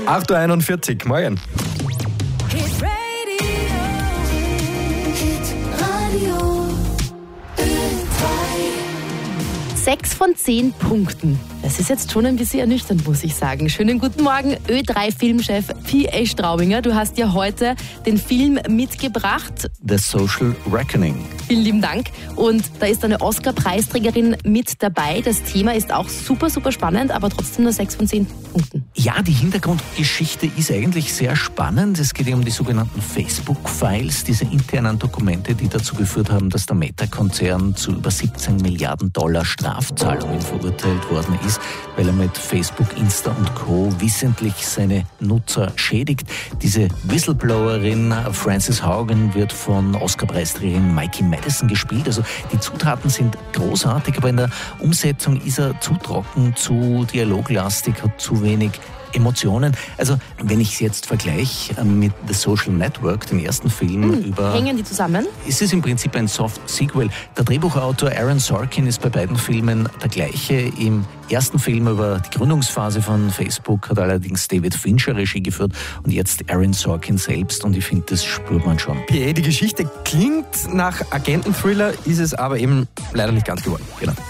8.41 Uhr, morgen. 6 von 10 Punkten. Das ist jetzt schon ein bisschen ernüchternd, muss ich sagen. Schönen guten Morgen, Ö3-Filmchef P.A. Straubinger. Du hast ja heute den Film mitgebracht. The Social Reckoning. Vielen lieben Dank. Und da ist eine Oscar-Preisträgerin mit dabei. Das Thema ist auch super, super spannend, aber trotzdem nur 6 von 10 Punkten. Ja, die Hintergrundgeschichte ist eigentlich sehr spannend. Es geht um die sogenannten Facebook-Files, diese internen Dokumente, die dazu geführt haben, dass der Meta-Konzern zu über 17 Milliarden $17 Strafzahlungen verurteilt worden ist, weil er mit Facebook, Insta und Co. wissentlich seine Nutzer schädigt. Diese Whistleblowerin Frances Haugen wird von Oscar-Preisträgerin Mikey Madison gespielt. Also die Zutaten sind großartig, aber in der Umsetzung ist er zu trocken, zu dialoglastig, hat zu wenig Emotionen. Also wenn ich es jetzt vergleiche mit The Social Network, dem ersten Film über... Hängen die zusammen? Es ist im Prinzip ein Soft-Sequel. Der Drehbuchautor Aaron Sorkin ist bei beiden Filmen der gleiche. Im ersten Film über die Gründungsphase von Facebook hat allerdings David Fincher Regie geführt und jetzt Aaron Sorkin selbst, und ich finde, das spürt man schon. Die Geschichte klingt nach Agenten-Thriller, ist es aber eben leider nicht ganz geworden. Genau.